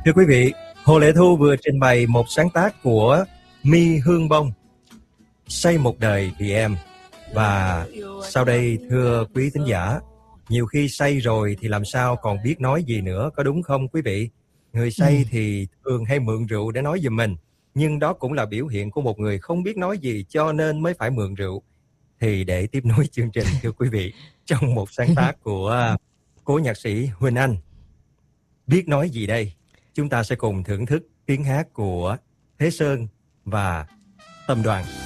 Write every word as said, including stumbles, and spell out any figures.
Thưa quý vị, Hồ Lệ Thu vừa trình bày một sáng tác của My Hương Bông, Say một đời vì em. Và sau đây thưa quý thính giả, nhiều khi say rồi thì làm sao còn biết nói gì nữa, có đúng không quý vị? Người say Ừ. thì thường hay mượn rượu để nói giùm mình, nhưng đó cũng là biểu hiện của một người không biết nói gì cho nên mới phải mượn rượu. Thì để tiếp nối chương trình thưa quý vị, trong một sáng tác của cố nhạc sĩ Huỳnh Anh, Biết nói gì đây, chúng ta sẽ cùng thưởng thức tiếng hát của Thế Sơn và Tâm Đoàn.